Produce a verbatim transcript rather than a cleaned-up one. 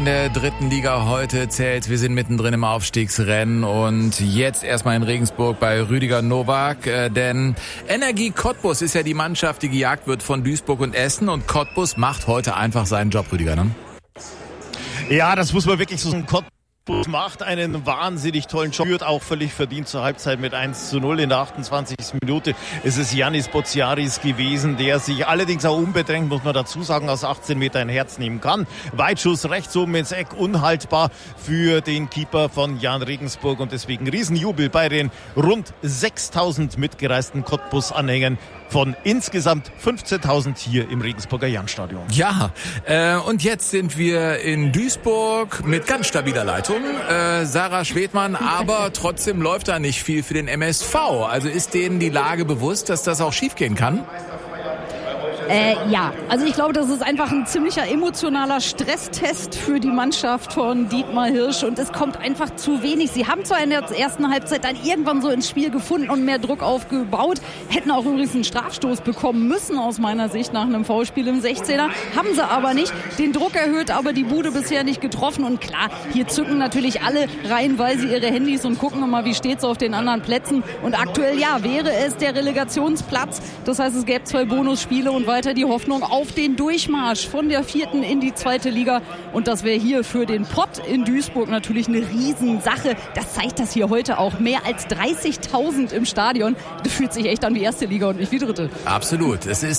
in der dritten Liga heute zählt. Wir sind mittendrin im Aufstiegsrennen und jetzt erstmal in Regensburg bei Rüdiger Nowak, äh, denn Energie Cottbus ist ja die Mannschaft, die gejagt wird von Duisburg und Essen, und Cottbus macht heute einfach seinen Job, Rüdiger, ne? Ja, das muss man wirklich so sagen. Cottbus macht einen wahnsinnig tollen Job, führt auch völlig verdient zur Halbzeit mit eins zu null. In der achtundzwanzigsten Minute ist es Yannis Botsiaris gewesen, der sich allerdings auch unbedrängt, muss man dazu sagen, aus achtzehn Meter ein Herz nehmen kann. Weitschuss rechts oben ins Eck, unhaltbar für den Keeper von Jan Regensburg, und deswegen Riesenjubel bei den rund sechstausend mitgereisten Cottbus-Anhängern von insgesamt fünfzehntausend hier im Regensburger Jahnstadion. Ja, äh, und jetzt sind wir in Duisburg mit ganz stabiler Leitung. Äh, Sarah Schwedmann, aber trotzdem läuft da nicht viel für den M S V. Also ist denen die Lage bewusst, dass das auch schiefgehen kann? Äh, ja, also ich glaube, das ist einfach ein ziemlicher emotionaler Stresstest für die Mannschaft von Dietmar Hirsch, und es kommt einfach zu wenig. Sie haben zwar in der ersten Halbzeit dann irgendwann so ins Spiel gefunden und mehr Druck aufgebaut, hätten auch übrigens einen Strafstoß bekommen müssen aus meiner Sicht nach einem Foulspiel im sechzehner, haben sie aber nicht. Den Druck erhöht, aber die Bude bisher nicht getroffen, und klar, hier zücken natürlich alle reihenweise ihre Handys und gucken mal, wie steht's auf den anderen Plätzen, und aktuell, ja, wäre es der Relegationsplatz, das heißt, es gäbe zwei Bonusspiele und weiter die Hoffnung auf den Durchmarsch von der vierten in die zweite Liga. Und das wäre hier für den Pott in Duisburg natürlich eine Riesensache. Das zeigt das hier heute auch. Mehr als dreißigtausend im Stadion. Das fühlt sich echt an wie erste Liga und nicht wie dritte. Absolut. Es ist